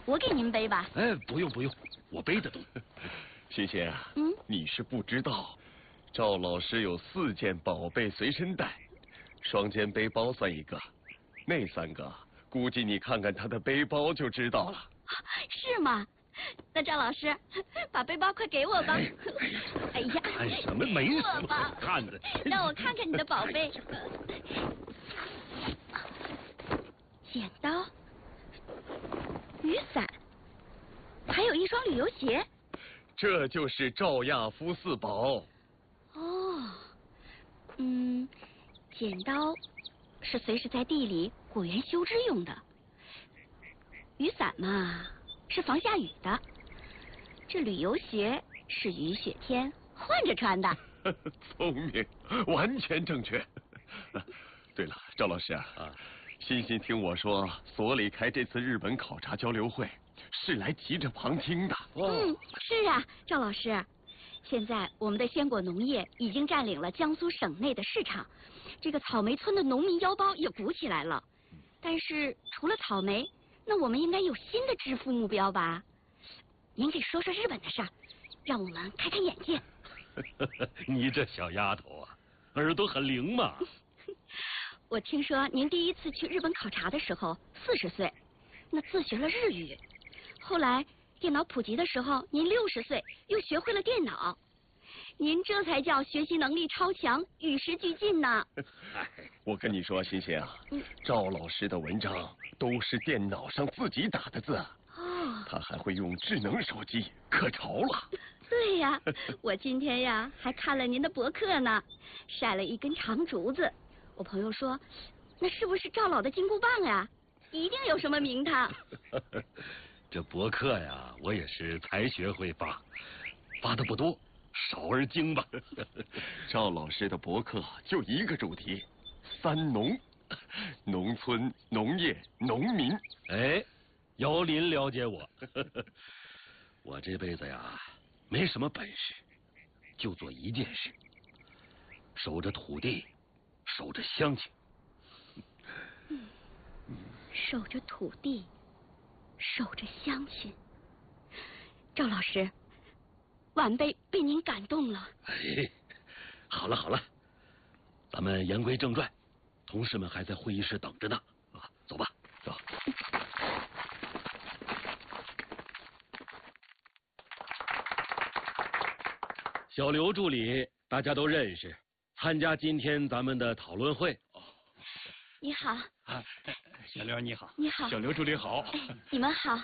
我给您背吧。 哎，不用，我背得动。 欣欣啊，你是不知道，赵老师有4件宝贝随身带，双肩背包算一个，那3个估计你看看他的背包就知道了。 是吗？那赵老师，把背包快给我吧。哎呀， 看什么？没什么好看的。 让我看看你的宝贝。剪刀、雨伞，还有一双旅游鞋。 这就是赵亚夫4宝。 哦，剪刀是随时在地里果园修枝用的，雨伞嘛是防下雨的，这旅游鞋是雨雪天换着穿的。 聪明，完全正确。对了，赵老师啊，欣欣听我说，所里开这次日本考察交流会是来急着旁听的。 是啊，赵老师，现在我们的鲜果农业已经占领了江苏省内的市场，这个草莓村的农民腰包也鼓起来了。但是除了草莓，那我们应该有新的致富目标吧？您给说说日本的事儿，让我们开开眼界。 你这小丫头啊，耳朵很灵嘛。 我听说您第一次去日本考察的时候40岁，那自学了日语。后来电脑普及的时候，您60岁又学会了电脑。您这才叫学习能力超强，与时俱进呢。 我跟你说，欣欣啊，赵老师的文章都是电脑上自己打的字。他还会用智能手机，可潮了。 对呀，我今天呀还看了您的博客呢，晒了一根长竹子。我朋友说，那是不是赵老的金箍棒呀？一定有什么名堂。 这博客呀，我也是才学会发，发的不多，少而精吧。 赵老师的博客就一个主题：3农，农村、农业、农民。 哎，姚林了解我。我这辈子呀，没什么本事，就做一件事，守着土地，守着乡亲。 守着土地，守着乡亲。赵老师，晚辈被您感动了。 哎，好了，咱们言归正传，同事们还在会议室等着呢。走吧，走。小刘助理，大家都认识，参加今天咱们的讨论会。 你好。 小刘你好。 你好。 小刘助理好。 你们好。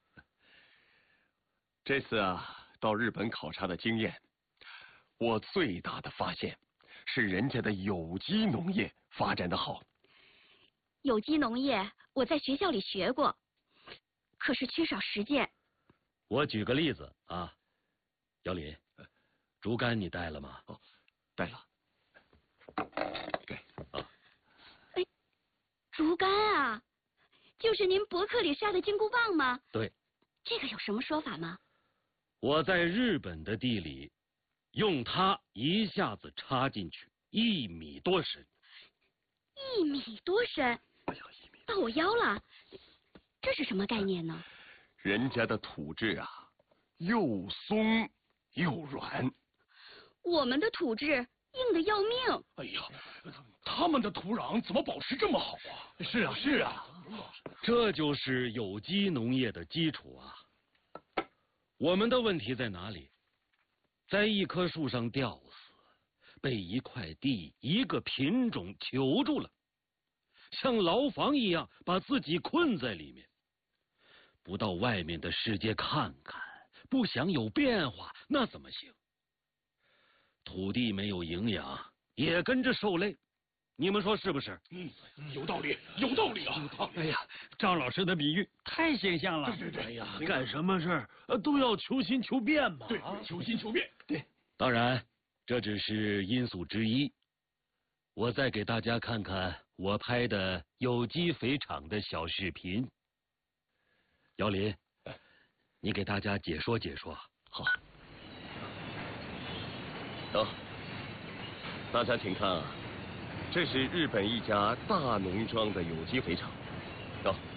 这次啊，到日本考察的经验，我最大的发现是人家的有机农业发展的好。 有机农业我在学校里学过，可是缺少实践。 我举个例子啊，姚林，竹竿你带了吗？ 带了。对。 哎，竹竿啊，就是您博客里晒的金箍棒吗？ 对。 这个有什么说法吗？ 我在日本的地里，用它一下子插进去1米多深。 1米多深？到我腰了。这是什么概念呢？ 人家的土质啊，又松又软。 我们的土质硬得要命。 哎呀，他们的土壤怎么保持这么好啊？是啊。 这就是有机农业的基础啊。我们的问题在哪里？在一棵树上吊死，被一块地、一个品种囚住了，像牢房一样把自己困在里面，不到外面的世界看看，不想有变化，那怎么行？土地没有营养，也跟着受累，你们说是不是？ 有道理啊！ 哎呀，张老师的比喻太形象了。 对。 哎呀，干什么事儿都要求新求变嘛。 对，求新求变。对。 当然，这只是因素之一。我再给大家看看我拍的有机肥厂的小视频。姚林，你给大家解说解说。 好。走，大家请看啊，这是日本一家大农庄的有机肥厂。走。